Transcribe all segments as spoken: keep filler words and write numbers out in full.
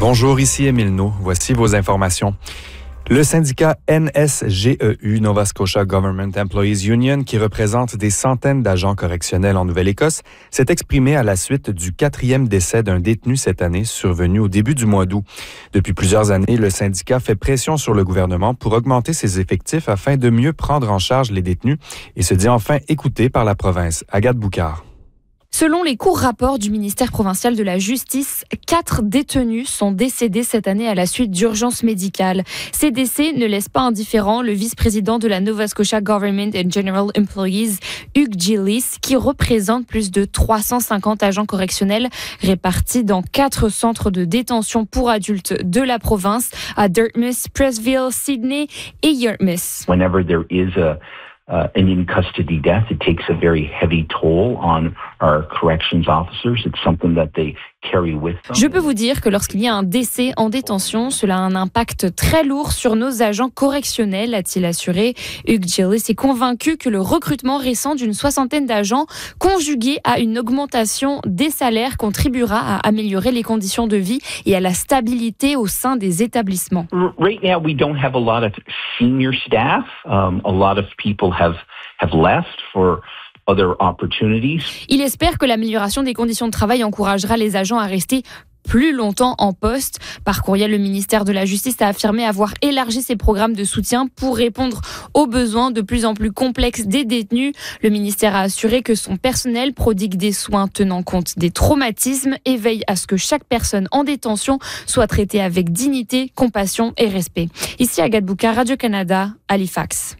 Bonjour, ici Émile No. Voici vos informations. Le syndicat N S G E U, Nova Scotia Government Employees Union, qui représente des centaines d'agents correctionnels en Nouvelle-Écosse, s'est exprimé à la suite du quatrième décès d'un détenu cette année, survenu au début du mois d'août. Depuis plusieurs années, le syndicat fait pression sur le gouvernement pour augmenter ses effectifs afin de mieux prendre en charge les détenus et se dit enfin écouté par la province. Agathe Boucard. Selon les courts rapports du ministère provincial de la Justice, quatre détenus sont décédés cette année à la suite d'urgences médicales. Ces décès ne laissent pas indifférent le vice-président de la Nova Scotia Government and General Employees, Hugh Gillis, qui représente plus de trois cent cinquante agents correctionnels répartis dans quatre centres de détention pour adultes de la province, à Dartmouth, Prestville, Sydney et Yarmouth. Whenever there is a Uh, an in-custody death, it takes a very heavy toll on our corrections officers. It's something that they carry with them. Je peux vous dire que lorsqu'il y a un décès en détention, cela a un impact très lourd sur nos agents correctionnels, a-t-il assuré. Hugh Gillis est convaincu que le recrutement récent d'une soixantaine d'agents, conjugué à une augmentation des salaires, contribuera à améliorer les conditions de vie et à la stabilité au sein des établissements. Right now, we don't have a lot of senior staff. Um, a lot of people have have left for other opportunities. Il espère que l'amélioration des conditions de travail encouragera les agents à rester plus longtemps en poste. Par courriel, le ministère de la Justice a affirmé avoir élargi ses programmes de soutien pour répondre aux besoins de plus en plus complexes des détenus. Le ministère a assuré que son personnel prodigue des soins tenant compte des traumatismes et veille à ce que chaque personne en détention soit traitée avec dignité, compassion et respect. Ici Agathe Boucard, Radio-Canada, Halifax.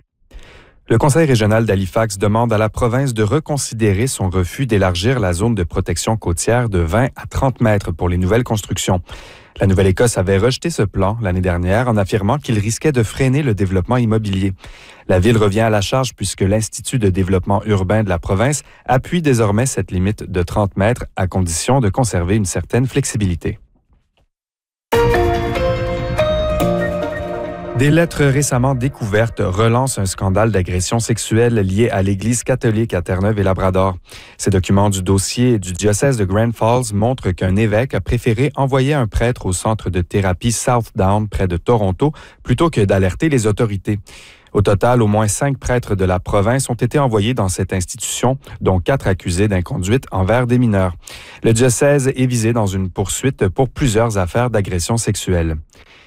Le Conseil régional d'Halifax demande à la province de reconsidérer son refus d'élargir la zone de protection côtière de vingt à trente mètres pour les nouvelles constructions. La Nouvelle-Écosse avait rejeté ce plan l'année dernière en affirmant qu'il risquait de freiner le développement immobilier. La ville revient à la charge puisque l'Institut de développement urbain de la province appuie désormais cette limite de trente mètres à condition de conserver une certaine flexibilité. Des lettres récemment découvertes relancent un scandale d'agression sexuelle lié à l'Église catholique à Terre-Neuve et Labrador. Ces documents du dossier du diocèse de Grand Falls montrent qu'un évêque a préféré envoyer un prêtre au centre de thérapie Southdown près de Toronto plutôt que d'alerter les autorités. Au total, au moins cinq prêtres de la province ont été envoyés dans cette institution, dont quatre accusés d'inconduite envers des mineurs. Le diocèse est visé dans une poursuite pour plusieurs affaires d'agression sexuelle.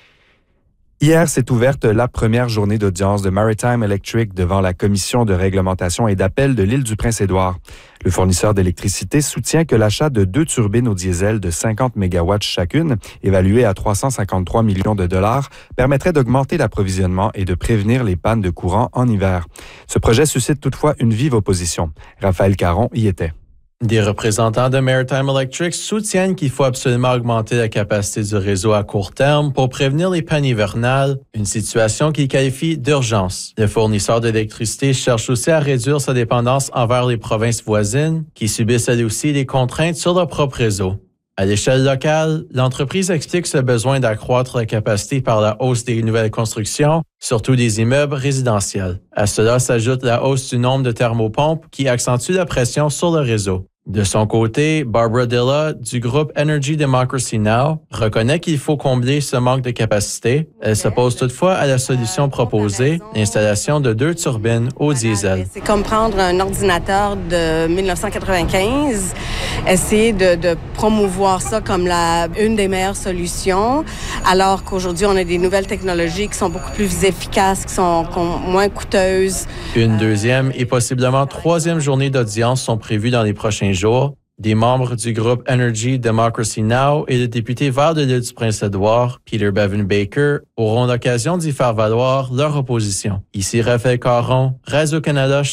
Hier s'est ouverte la première journée d'audience de Maritime Electric devant la Commission de réglementation et d'appel de l'île du Prince-Édouard. Le fournisseur d'électricité soutient que l'achat de deux turbines au diesel de cinquante mégawatts chacune, évaluées à trois cent cinquante-trois millions de dollars, permettrait d'augmenter l'approvisionnement et de prévenir les pannes de courant en hiver. Ce projet suscite toutefois une vive opposition. Raphaël Caron y était. Des représentants de Maritime Electric soutiennent qu'il faut absolument augmenter la capacité du réseau à court terme pour prévenir les pannes hivernales, une situation qu'ils qualifient d'urgence. Le fournisseur d'électricité cherche aussi à réduire sa dépendance envers les provinces voisines, qui subissent elles aussi des contraintes sur leur propre réseau. À l'échelle locale, l'entreprise explique ce besoin d'accroître la capacité par la hausse des nouvelles constructions, surtout des immeubles résidentiels. À cela s'ajoute la hausse du nombre de thermopompes qui accentue la pression sur le réseau. De son côté, Barbara Dilla, du groupe Energy Democracy Now!, reconnaît qu'il faut combler ce manque de capacité. Elle s'oppose toutefois à la solution proposée, l'installation de deux turbines au diesel. C'est comme prendre un ordinateur de dix-neuf cent quatre-vingt-quinze, essayer de, de promouvoir ça comme la, une des meilleures solutions, alors qu'aujourd'hui, on a des nouvelles technologies qui sont beaucoup plus efficaces, qui sont, qui sont moins coûteuses. Une deuxième et possiblement troisième journée d'audience sont prévues dans les prochains jours. Des membres du groupe Energy Democracy Now! Et le député vert de l'île du Prince-Édouard, Peter Bevan Baker, auront l'occasion d'y faire valoir leur opposition. Ici Raphaël Caron, Radio-Canada.